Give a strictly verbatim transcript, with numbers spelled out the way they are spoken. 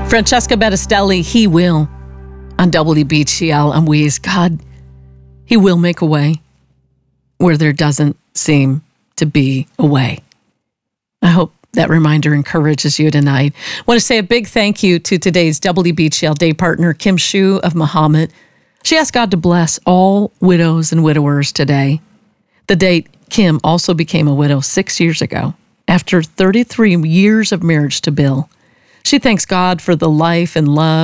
Francesca Battistelli, He Will, on W B G L and We's. God, He will make a way where there doesn't seem to be a way. I hope that reminder encourages you tonight. I want to say a big thank you to today's W B G L day partner, Kim Shu of Muhammad. She asked God to bless all widows and widowers today. The date, Kim also became a widow six years ago after thirty-three years of marriage to Bill. She thanks God for the life and love